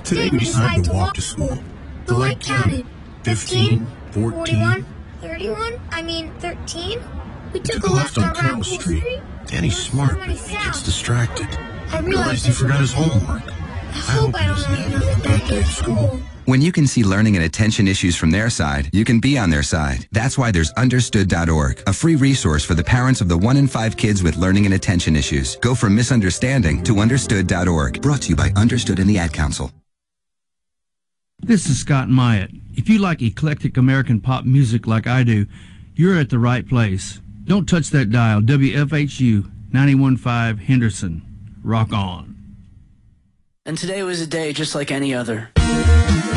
Today we decided to walk to school. The light counted. 15, 14, 13. We took a left on Carroll Street. Danny's smart, but he gets distracted. I realized he forgot his homework. I hope I don't have another bad day at school. When you can see learning and attention issues from their side, you can be on their side. That's why there's Understood.org, a free resource for the parents of the 1 in 5 kids with learning and attention issues. Go from misunderstanding to Understood.org. Brought to you by Understood and the Ad Council. This is Scott Myatt. If you like eclectic American pop music like I do, you're at the right place. Don't touch that dial. WFHU 91.5 Henderson. Rock on. And today was a day just like any other.